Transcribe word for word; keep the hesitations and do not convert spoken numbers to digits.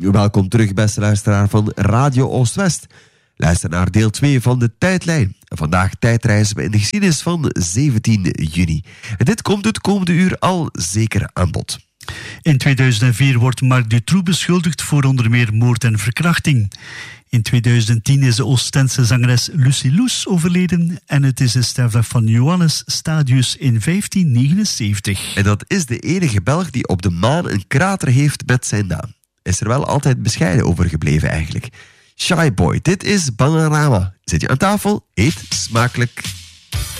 Welkom terug, beste luisteraar van Radio Oost-West. Luister naar deel twee van de Tijdlijn. Vandaag tijdreizen we in de geschiedenis van zeventien juni. En dit komt het komende uur al zeker aan bod. In tweeduizend vier wordt Marc Dutroux beschuldigd voor onder meer moord en verkrachting. In tweeduizend tien is de Oostense zangeres Lucy Loes overleden en het is de sterfdag van Johannes Stadius in vijftien negenenzeventig. En dat is de enige Belg die op de maan een krater heeft met zijn naam. Is er wel altijd bescheiden over gebleven eigenlijk. Shy Boy, dit is Bananarama. Zit je aan tafel? Eet smakelijk.